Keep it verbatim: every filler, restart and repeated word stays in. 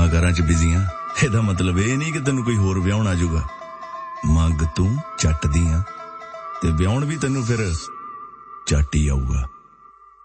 ਕੰਮਾਂ ਕਾਰਾਂ ਚ ਬਿਜ਼ੀ ਆਂ। ਇਹਦਾ ਮਤਲਬ ਇਹ ਨਹੀਂ ਕਿ ਤੈਨੂੰ ਕੋਈ ਹੋਰ ਵਿਆਹਣ ਆ ਜਾਊਗਾ। ਮੰਗ ਤੂੰ ਚੱਟ ਦੀ ਆਂ ਤੇ ਵਿਆਹਣ ਵੀ ਤੈਨੂੰ ਫਿਰ ਚੱਟ ਹੀ ਆਊਗਾ।